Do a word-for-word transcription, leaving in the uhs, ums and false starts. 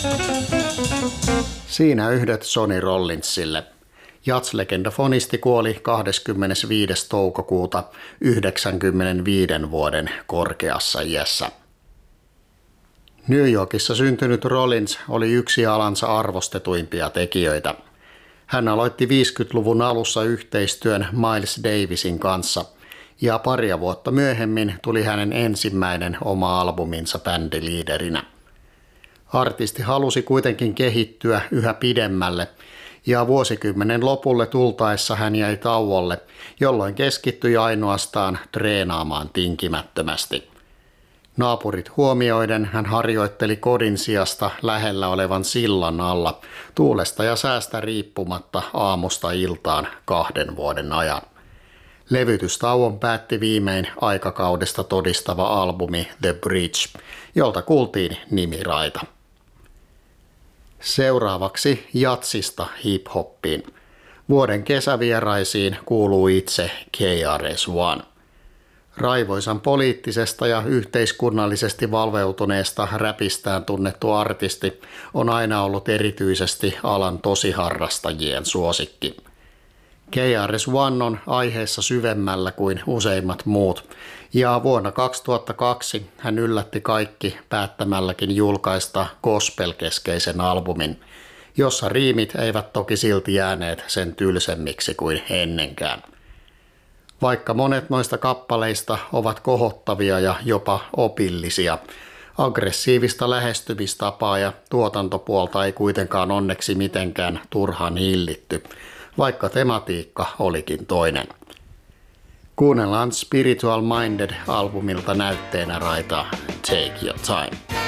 Siinä yhdet Sonny Rollinsille. Jazz-legendafonisti kuoli kahdeskymmenesviides toukokuuta yhdeksänkymmentäviiden vuoden korkeassa iässä. New Yorkissa syntynyt Rollins oli yksi alansa arvostetuimpia tekijöitä. Hän aloitti viisikymmentäluvun alussa yhteistyön Miles Davisin kanssa ja paria vuotta myöhemmin tuli hänen ensimmäinen oma albuminsa bändiliiderinä. Artisti halusi kuitenkin kehittyä yhä pidemmälle ja vuosikymmenen lopulle tultaessa hän jäi tauolle, jolloin keskittyi ainoastaan treenaamaan tinkimättömästi. Naapurit huomioiden hän harjoitteli kodin sijasta lähellä olevan sillan alla tuulesta ja säästä riippumatta aamusta iltaan kahden vuoden ajan. Levytystauon päätti viimein aikakaudesta todistava albumi The Bridge, jolta kuultiin nimiraita. Seuraavaksi jatsista hip-hoppiin. Vuoden kesävieraisiin kuuluu itse K R S One. Raivoisan poliittisesta ja yhteiskunnallisesti valveutuneesta räpistään tunnettu artisti on aina ollut erityisesti alan tosiharrastajien suosikki. K R S One on aiheessa syvemmällä kuin useimmat muut, ja vuonna kaksituhattakaksi hän yllätti kaikki päättämälläkin julkaista gospel-keskeisen albumin, jossa riimit eivät toki silti jääneet sen tylsemmiksi kuin ennenkään. Vaikka monet noista kappaleista ovat kohottavia ja jopa opillisia, aggressiivista lähestymistapaa ja tuotantopuolta ei kuitenkaan onneksi mitenkään turhaan hillitty, vaikka tematiikka olikin toinen. Kuunnellaan Spiritual Minded -albumilta näytteenä raita Take Your Time.